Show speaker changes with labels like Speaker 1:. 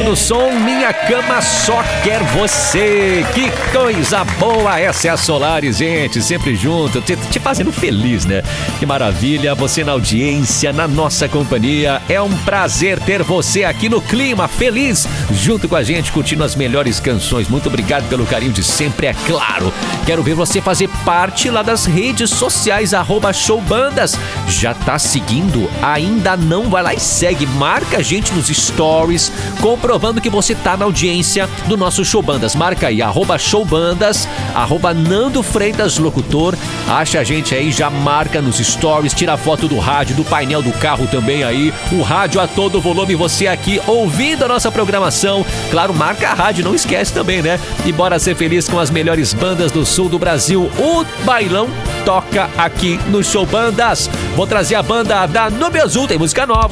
Speaker 1: no som Minha Cama Só Quer Você. Que coisa boa, essa é a Solaris, gente, sempre junto, te fazendo feliz, né? Que maravilha, você na audiência, na nossa companhia. É um prazer ter você aqui no clima, feliz, junto com a gente, curtindo as melhores canções. Muito obrigado pelo carinho de sempre, é claro. Quero ver você fazer parte lá das redes sociais, @showbandas. Já tá seguindo? Ainda não? Vai lá e segue, marca a gente nos stories, comprovando que você tá na audiência do nosso Showbandas. Marca aí, @showbandas, @Nando Freitas Locutor. Acha a gente aí, já marca nos stories, tira a foto do rádio, do painel do carro também aí, o rádio a todo volume, você aqui ouvindo a nossa programação. Claro, marca a rádio, não esquece também, né? E bora ser feliz com as melhores bandas do sul do Brasil. O bailão toca aqui no Showbandas. Vou trazer a banda da Nube Azul, tem música nova.